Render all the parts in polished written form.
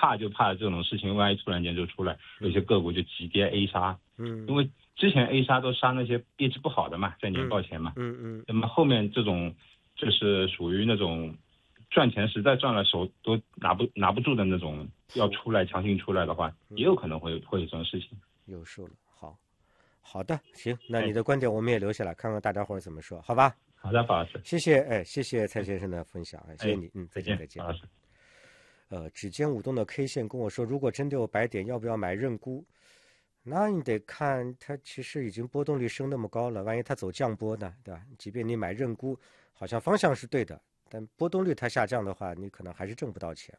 怕这种事情，万一突然间就出来，有些个股就急跌 A 杀。因为之前 A 杀都杀那些业绩不好的嘛，在年报前嘛。那么后面这种就是属于那种赚钱实在赚了手都拿不住的那种，要出来强行出来的话，也有可能会有这种事情。 有数了，好的，行，那你的观点我们也留下来，看看大家伙怎么说，好吧？ 好的，宝老师， 谢谢，谢谢蔡先生的分享，谢谢你，再见。 宝老师， 指尖舞动的 K 线跟我说，如果真的有白点，要不要买认沽？那你得看它其实已经波动率升那么高了，万一它走降波呢，对吧？即便你买认沽，好像方向是对的，但波动率它下降的话，你可能还是挣不到钱。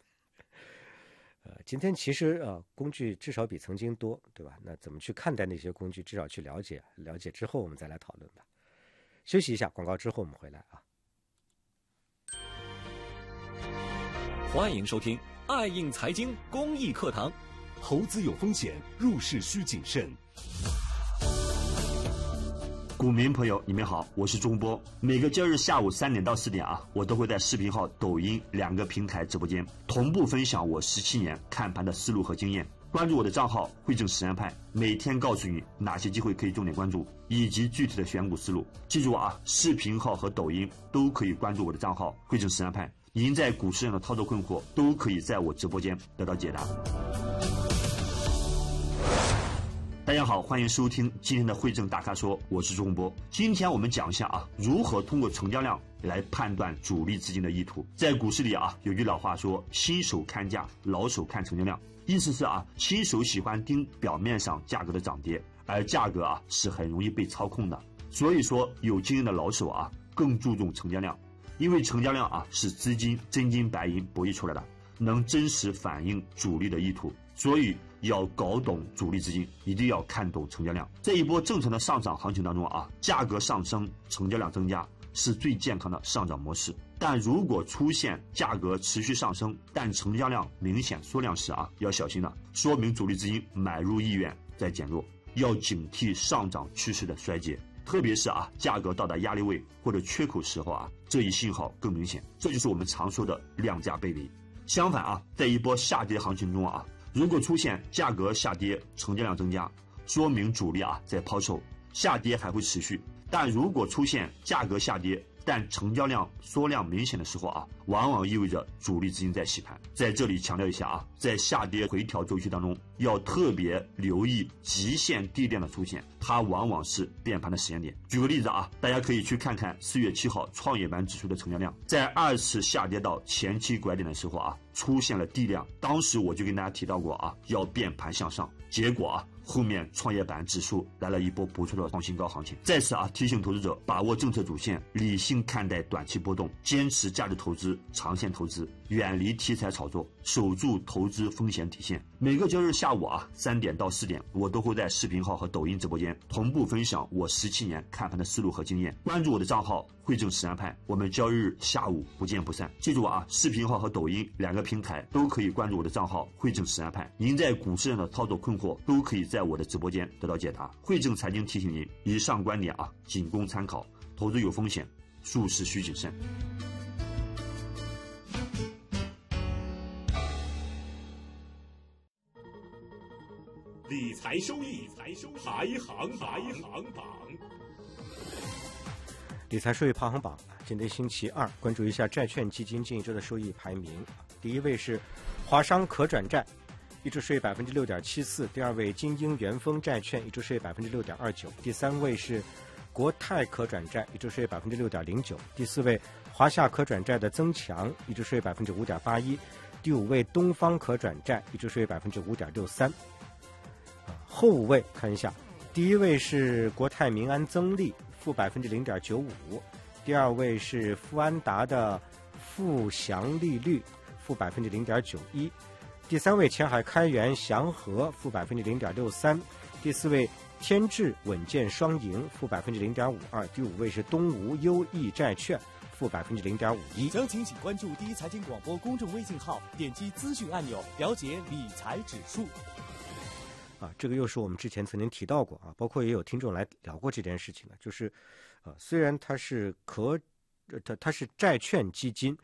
今天其实工具至少比曾经多，对吧？那怎么去看待那些工具，至少去了解之后，我们再来讨论吧。休息一下，广告之后我们回来啊。 欢迎收听爱映财经公益课堂。 投资有风险，入市需谨慎。股民朋友，你们好，我是钟波。每个周日下午3点到4点我都会在视频号、抖音2个平台直播间同步分享我17年看盘的思路和经验。关注我的账号汇正实战派，每天告诉你哪些机会可以重点关注，以及具体的选股思路。记住视频号和抖音都可以关注我的账号汇正实战派。您在股市上的操作困惑，都可以在我直播间得到解答。大家好，欢迎收听今天的汇正大咖说，我是钟波。今天我们讲一下如何通过成交量来判断主力资金的意图。在股市里有句老话说，新手看价，老手看成交量。意思是新手喜欢盯表面上价格的涨跌，而价格是很容易被操控的。所以说有经验的老手更注重成交量，因为成交量是资金真金白银博弈出来的，能真实反映主力的意图。所以要搞懂主力资金，一定要看懂成交量。这一波正常的上涨行情当中价格上升，成交量增加是最健康的上涨模式。但如果出现价格持续上升，但成交量明显缩量时要小心了，说明主力资金买入意愿在减弱，要警惕上涨趋势的衰竭。特别是价格到达压力位或者缺口时候这一信号更明显，这就是我们常说的量价背离。相反在一波下跌行情中如果出现价格下跌，成交量增加，说明主力在抛售，下跌还会持续。但如果出现价格下跌，但成交量缩量明显的时候往往意味着主力资金在洗盘。在这里强调一下在下跌回调周期当中，要特别留意极限低量的出现，它往往是变盘的时间点。举个例子大家可以去看看4月7号创业板指数的成交量，在2次下跌到前期拐点的时候出现了低量，当时我就跟大家提到过要变盘向上，结果后面创业板指数来了一波不错的创新高行情。再次提醒投资者把握政策主线，理性看待短期波动，坚持价值投资、长线投资，远离题材炒作，守住投资风险底线。每个周日下午3点到4点，我都会在视频号和抖音直播间同步分享我17年看盘的思路和经验。关注我的账号汇正实战派，我们交易日下午不见不散。记住视频号和抖音2个平台都可以关注我的账号汇正实战派。您在股市上的操作困惑，都可以在我的直播间得到解答。汇正财经提醒您，以上观点仅供参考，投资有风险，入市需谨慎。 理财收益排行榜。 理财收益排行榜，今天星期二，关注一下债券基金近一周的收益排名。第一位是华商可转债，一周收益 6.74%； 第二位金鹰元丰债券，一周收益 6.29%； 第三位是国泰可转债，一周收益 6.09%； 第四位华夏可转债的增强，一周收益 5.81%； 第五位东方可转债，一周收益 5.63%。后五位看一下，第一位是国泰民安增利负 0.95%， 第二位是富安达的富祥利率负 0.91%， 第三位前海开源祥和负 0.63%， 第四位天智稳健双赢负 0.52%， 第五位是东吴优益债券负 0.51%。 详情请关注第一财经广播公众微信号，点击资讯按钮了解理财指数。 这个又是我们之前曾经提到过包括也有听众来聊过这件事情的，就是虽然它是债券基金，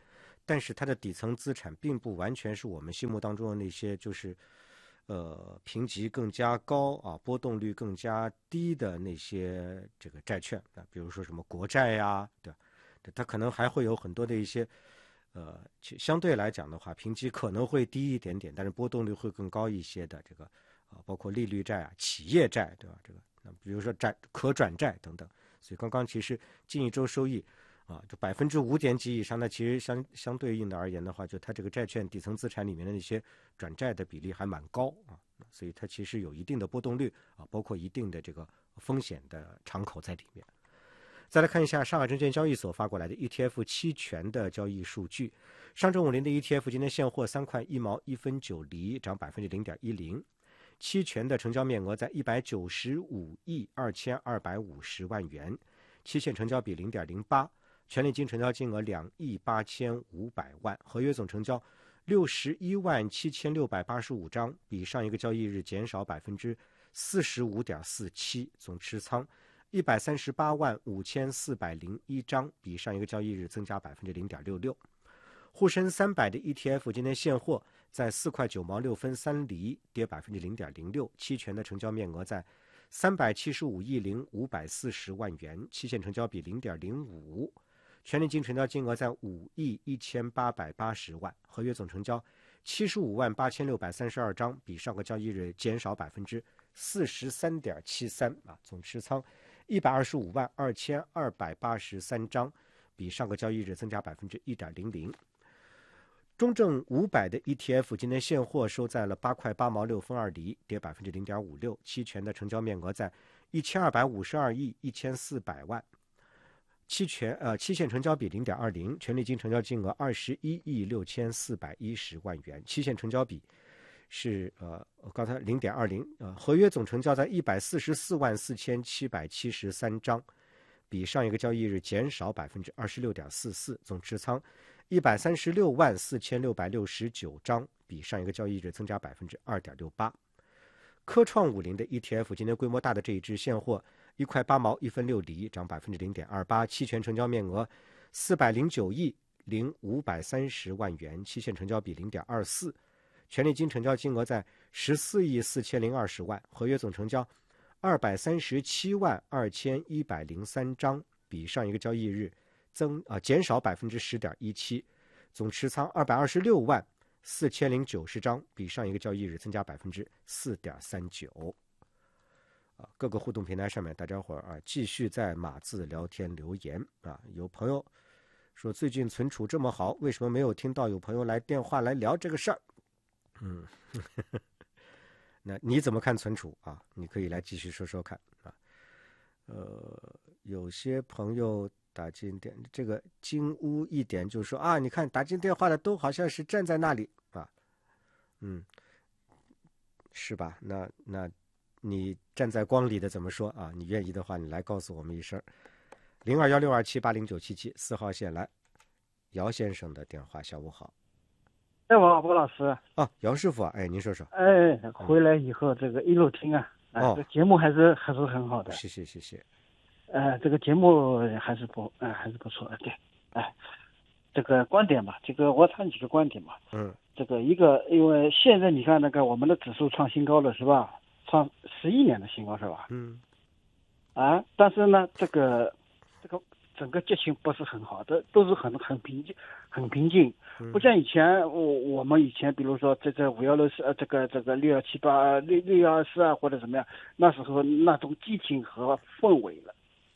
但是它的底层资产并不完全是我们心目当中的那些就是评级更加高啊，波动率更加低的那些这个债券啊，比如说什么国债呀，对吧？它可能还会有很多的一些相对来讲的话，评级可能会低一点点，但是波动率会更高一些的这个包括利率债啊、企业债，对吧？这个比如说可转债等等。所以刚刚其实近一周收益就5%点几以上，那其实相对应的而言的话，就它这个债券底层资产里面的那些转债的比例还蛮高啊，所以它其实有一定的波动率啊，包括一定的这个风险的敞口在里面。再来看一下上海证券交易所发过来的 ETF 期权的交易数据，上证50的 ETF 今天现货3块1毛1分9厘，涨0.10%。期权的成交面额在195亿2250万元，期限成交比0.08%，权利金成交金额2亿8500万，合约总成交61万7685张，比上一个交易日减少45.47%，总持仓138万5401张，比上一个交易日增加0.66%。沪深300的 ETF 今天现货在4块9毛6分3厘，跌0.06%，期权的成交面额在375亿0540万元，期限成交比0.05%，权利金成交金额在5亿1880万，合约总成交75万8632张，比上个交易日减少43.73%，总持仓125万2283张，比上个交易日增加1.00%。中证500的 ETF 今天现货收在了8块8毛6分2厘，跌0.56%，期权的成交面额在1252亿1400万，期限成交比0.20%，权利金成交金额21亿6410万元，期限成交比是刚才0.20%，合约总成交在144万4773张，比上一个交易日减少26.44%，总持仓136万4669张，比上一个交易日增加2.68%。科创50的 ETF 今天规模大的这一支现货1块8毛1分6厘，涨0.28%，期权成交面额409亿0530万元，期限成交比0.24%，权利金成交金额在14亿4020万，合约总成交237万2103张，比上一个交易日减少10.17%，总持仓226万4090张，比上一个交易日增加4.39%。各个互动平台上面，大家伙儿继续在码字聊天留言有朋友说最近存储这么好，为什么没有听到有朋友来电话来聊这个事儿？那你怎么看存储你可以来继续说说看有些朋友打进这个金屋一点就说你看打进电话的都好像是站在那里是吧？那你站在光里的怎么说你愿意的话，你来告诉我们一声。021627809774号线来，姚先生的电话。下午好。 王老师姚师傅您说说。 回来以后这个一路听这节目还是很好的。 谢谢。 这个节目还是不错的。对，这个观点吧，这个我谈几个观点吧。这个一个，因为现在你看那个我们的指数创新高了是吧？创11年的新高是吧？但是呢，这个整个节情不是很好的，都是很平静，不像以前我们以前比如说这516这个6178、624或者怎么样，那时候那种激情和氛围了。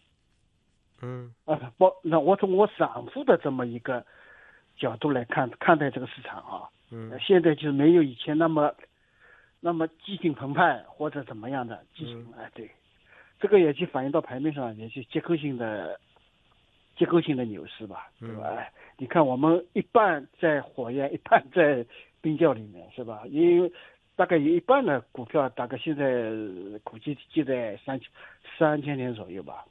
那我从我散户的这么一个角度来看待这个市场现在就没有以前那么激情澎湃或者怎么样的激情对，这个也就反映到盘面上，也是结构性的牛市吧，对吧？你看我们一半在火焰，一半在冰窖里面，是吧？因为大概有一半的股票，大概现在估计就在3000点左右吧。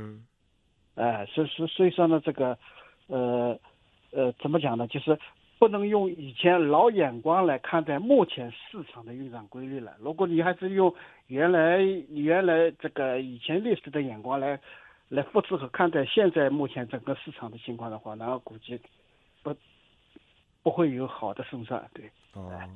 所以说呢，这个怎么讲呢？就是不能用以前老眼光来看待目前市场的运转规律了。如果你还是用原来这个以前历史的眼光来复制和看待现在目前整个市场的情况的话，然后估计不不会有好的胜算。对。 哦。